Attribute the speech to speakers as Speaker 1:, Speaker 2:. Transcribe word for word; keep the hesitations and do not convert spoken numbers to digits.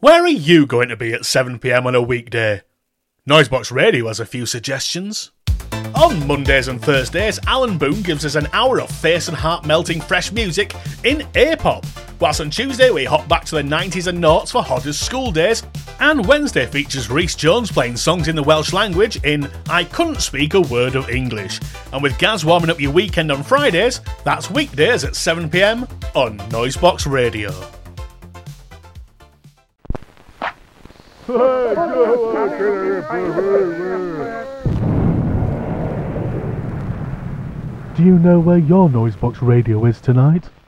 Speaker 1: Where are you going to be at seven p m on a weekday? Noisebox Radio has a few suggestions. On Mondays and Thursdays, Alan Boone gives us an hour of face and heart-melting fresh music in A-pop, whilst on Tuesday we hop back to the nineties and noughts for Hodder's School Days, and Wednesday features Rhys Jones playing songs in the Welsh language in I Couldn't Speak a Word of English. And with Gaz warming up your weekend on Fridays, that's weekdays at seven p m on Noisebox Radio.
Speaker 2: Do you know where your Noisebox Radio is tonight?